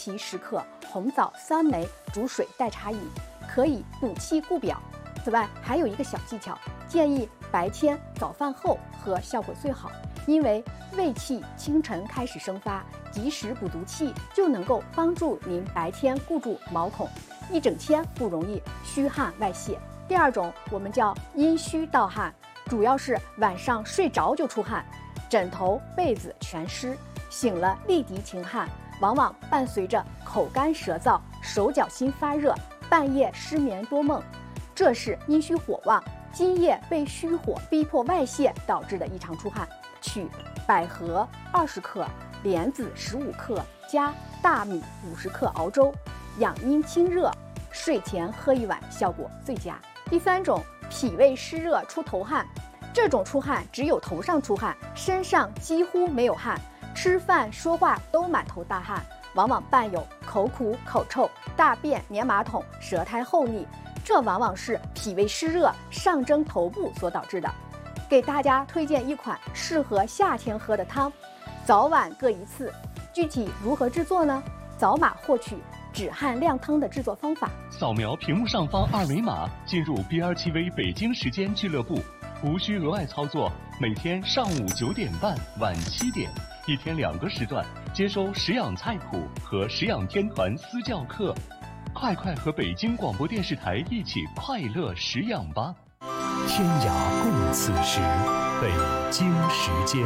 皮10克，红枣3枚，煮水代茶饮，可以补气固表。此外，还有一个小技巧，建议白天早饭后喝效果最好，因为胃气清晨开始生发，及时补足气，就能够帮助您白天固住毛孔，一整天不容易虚汗外泄。第二种我们叫阴虚盗汗，主要是晚上睡着就出汗，枕头被子全湿，醒了立即清汗，往往伴随着口干舌燥、手脚心发热，半夜失眠多梦，这是阴虚火旺，津液被虚火逼迫外泄导致的异常出汗。取百合20克、莲子15克加大米50克熬粥，养阴清热，睡前喝1碗效果最佳。第三种，脾胃湿热出头汗，这种出汗只有头上出汗，身上几乎没有汗，吃饭说话都满头大汗，往往伴有口苦口臭、大便粘马桶、舌苔厚腻，这往往是脾胃湿热上蒸头部所导致的。给大家推荐一款适合夏天喝的汤，早晚各1次。具体如何制作呢？扫码获取止汗靓汤的制作方法。 扫描屏幕上方2维码，进入 BRTV 北京时间俱乐部，无需额外操作。每天上午9点半、晚7点，一天2个时段，接收食养菜谱和食养天团私教课。快和北京广播电视台一起快乐食养吧！ 天涯共此时，北京时间。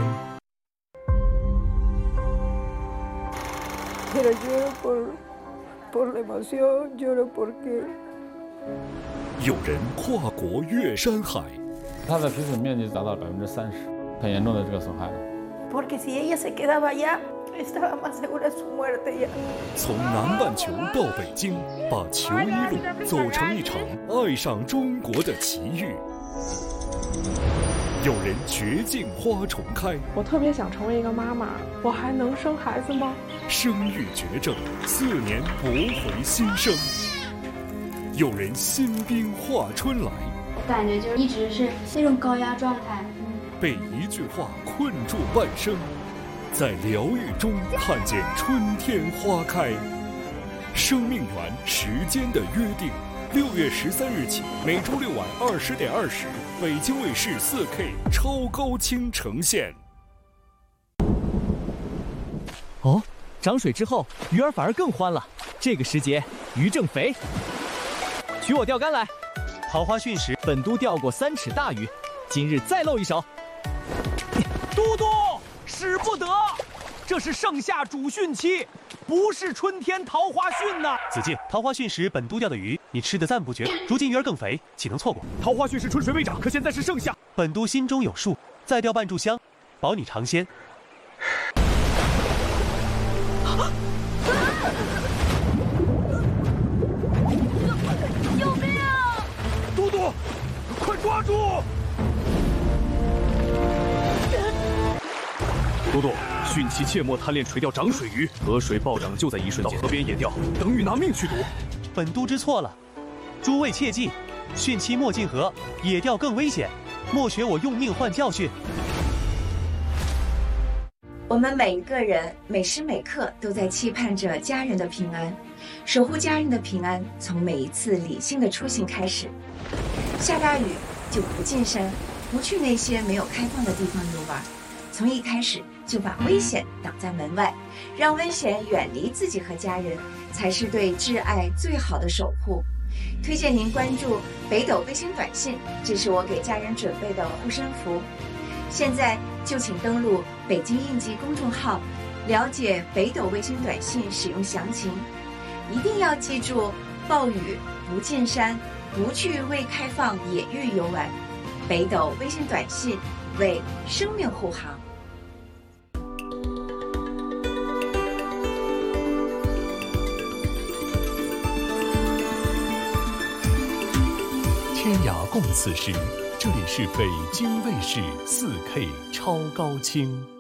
Pero lloro por la emoción, lloro porque 有人跨国越山海， 它的皮损面积达到30%，很严重的这个损害了。 porque si ella se quedaba allá, estaba más segura de su muerte ya。 从南半球到北京，把球衣路走成一场爱上中国的奇遇。有人绝境花重开， 我特别想成为一个妈妈，我还能生孩子吗？ 生育绝症，4年驳回新生。有人新兵化春来， 我感觉就一直是那种高压状态， 被一句话困住半生，在疗愈中看见春天花开。生命源时间的约定，6月13日起，每周6晚20点20，北京卫视4K 超高清呈现。 哦，涨水之后，鱼儿反而更欢了。这个时节，鱼正肥。取我钓竿来。桃花汛时，本都钓过3尺大鱼，今日再露一手。都督，使不得，这是盛夏主汛期，不是春天桃花汛呐。 子敬，桃花汛时本都钓的鱼，你吃得赞不绝。如今鱼儿更肥，岂能错过？ 桃花汛时春水未涨，可现在是盛夏。 本都心中有数，再钓半炷香，保你尝鲜。 救命啊！ 都督，快抓住！都督，汛期切莫贪恋垂钓涨水鱼，河水暴涨就在一瞬间，到河边野钓，等于拿命去赌。 本都知错了，诸位切记，汛期莫进河，野钓更危险，莫学我用命换教训。 我们每一个人每时每刻都在期盼着家人的平安，守护家人的平安，从每一次理性的出行开始。下大雨就不进山，不去那些没有开放的地方游玩，从一开始就把危险挡在门外，让危险远离自己和家人，才是对挚爱最好的守护。推荐您关注北斗卫星短信，这是我给家人准备的护身符。现在就请登录北京应急公众号，了解北斗卫星短信使用详情。一定要记住，暴雨不进山，不去未开放野域游玩。北斗卫星短信为生命护航。 天涯共此时，这里是北京卫视4K 超高清。